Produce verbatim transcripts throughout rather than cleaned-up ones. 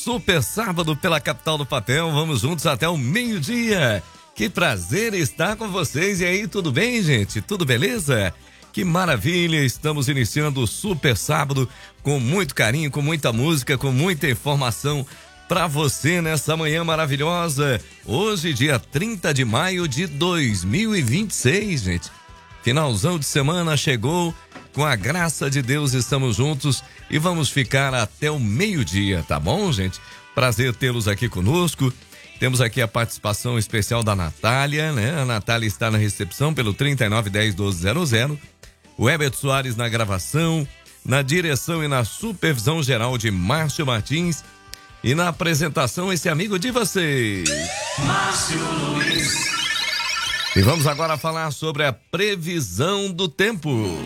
super sábado pela capital do papel. Vamos juntos até o meio-dia. Que prazer estar com vocês. E aí, tudo bem, gente? Tudo beleza? Que maravilha. Estamos iniciando o super sábado com muito carinho, com muita música, com muita informação para você nessa manhã maravilhosa. Hoje, dia trinta de maio de dois mil e vinte e seis, gente. Finalzão de semana chegou. Com a graça de Deus estamos juntos e vamos ficar até o meio-dia, tá bom, gente? Prazer tê-los aqui conosco. Temos aqui a participação especial da Natália, né? A Natália está na recepção pelo trinta e nove, dez, doze, zero zero. O Herbert Soares na gravação, na direção e na supervisão geral de Márcio Martins. E na apresentação, esse amigo de vocês, Márcio Luiz. E vamos agora falar sobre a previsão do tempo.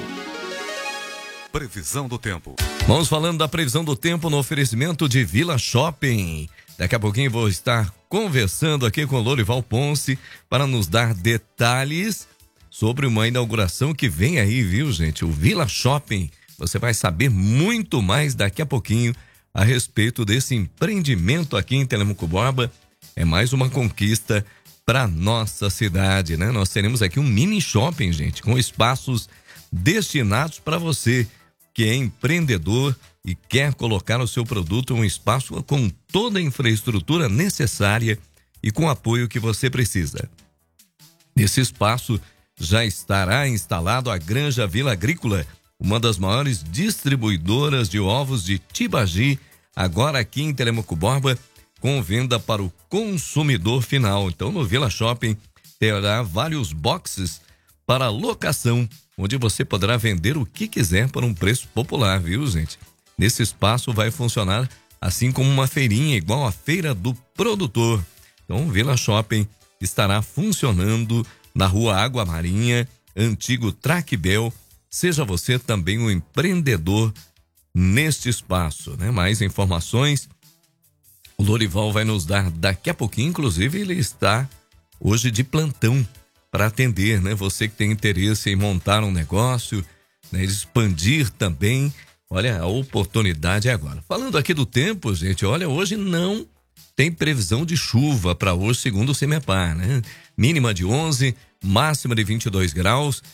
Previsão do tempo. Vamos falando da previsão do tempo no oferecimento de Vila Shopping. Daqui a pouquinho vou estar conversando aqui com o Lorival Ponce para nos dar detalhes sobre uma inauguração que vem aí, viu, gente? O Vila Shopping. Você vai saber muito mais daqui a pouquinho a respeito desse empreendimento aqui em Telemaco Borba. É mais uma conquista para nossa cidade, né? Nós teremos aqui um mini shopping, gente, com espaços destinados para você que é empreendedor e quer colocar o seu produto em um espaço com toda a infraestrutura necessária e com o apoio que você precisa. Nesse espaço já estará instalado a Granja Vila Agrícola, uma das maiores distribuidoras de ovos de Tibagi, agora aqui em Telemaco Borba, com venda para o consumidor final. Então, no Vila Shopping terá vários boxes para locação, onde você poderá vender o que quiser por um preço popular, viu, gente? Nesse espaço vai funcionar assim como uma feirinha, igual a Feira do Produtor. Então, o Vila Shopping estará funcionando na Rua Água Marinha, antigo Traquibel. Seja você também um empreendedor neste espaço, né? Mais informações o Lorival vai nos dar daqui a pouquinho. Inclusive, ele está hoje de plantão para atender, né? Você que tem interesse em montar um negócio, né? Expandir também. Olha, a oportunidade é agora. Falando aqui do tempo, gente, olha, hoje não tem previsão de chuva para hoje, segundo o CEMEPAR, né? Mínima de onze, máxima de vinte e dois graus.